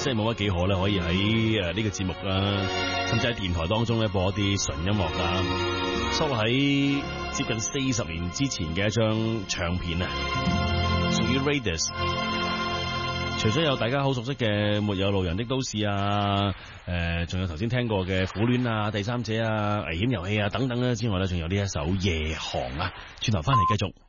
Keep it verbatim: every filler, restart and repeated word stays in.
即係冇乜幾可咧，可以喺誒呢個節目啦，甚至喺電台當中咧播一啲純音樂啦，收錄喺接近四十年之前嘅一張唱片啊，屬於 Raidas。除咗有大家好熟悉嘅《沒有路人的都市》啊，誒、呃，仲有頭先聽過嘅《苦戀》啊、《第三者》啊、《危險遊戲》啊等等咧之外咧，仲有呢一首《夜航》啊，轉頭翻嚟繼續。